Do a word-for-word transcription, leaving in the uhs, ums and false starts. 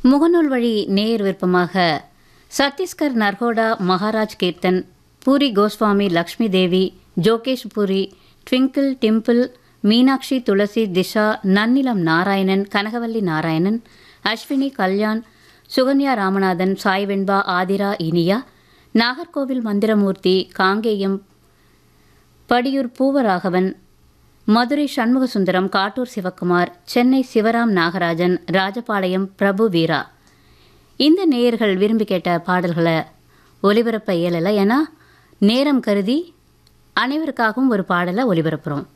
முகநூல் வழி நேயர் விருப்பமாக சத்தீஸ்கர் நர்கோடா மகாராஜ் கீர்த்தன், பூரி கோஸ்வாமி, லக்ஷ்மி தேவி, ஜோகேஷ் பூரி, ட்விங்கிள் டிம்பிள், மீனாட்சி, துளசி, திஷா, நன்னிலம் நாராயணன், கனகவல்லி நாராயணன், அஸ்வினி, கல்யாண், சுகன்யா ராமநாதன், சாய் வெண்பா, ஆதிரா, இனியா, நாகர்கோவில் மந்திரமூர்த்தி, காங்கேயம் படியூர் பூவராகவன், மதுரை சண்முகசுந்தரம், காட்டூர் சிவக்குமார், சென்னை சிவராம் நாகராஜன், ராஜபாளையம் பிரபு வீரா. இந்த நேயர்கள் விரும்பி கேட்ட பாடல்களை ஒலிபரப்ப இயலலை, ஏன்னா நேரம் கருதி அனைவருக்காகவும் ஒரு பாடலை ஒலிபரப்புகிறோம்.